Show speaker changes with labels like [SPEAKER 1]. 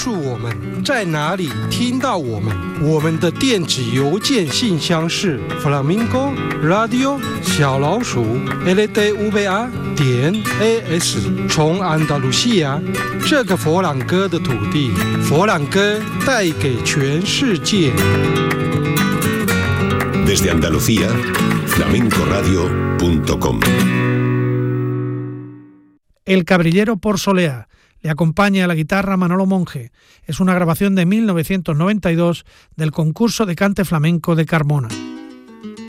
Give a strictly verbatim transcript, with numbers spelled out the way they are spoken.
[SPEAKER 1] 诉我们在哪里听到我们。我们的电子邮件信箱是 flamingo radio 小老鼠 l d v a 点 a s。从安达卢西亚这个佛朗哥的土地，佛朗哥带给全世界。
[SPEAKER 2] Desde Andalucía, flamenco radio punto com.
[SPEAKER 3] El cabrillero por Soleá. Le acompaña a la guitarra Manolo Monge. Es una grabación de mil novecientos noventa y dos del concurso de cante flamenco de Carmona.